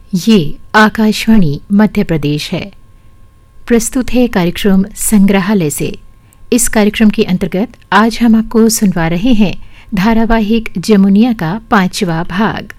ये आकाशवाणी मध्य प्रदेश है। प्रस्तुत है कार्यक्रम संग्रहालय से। इस कार्यक्रम के अंतर्गत आज हम आपको सुनवा रहे हैं धारावाहिक जमुनिया का 5वां भाग।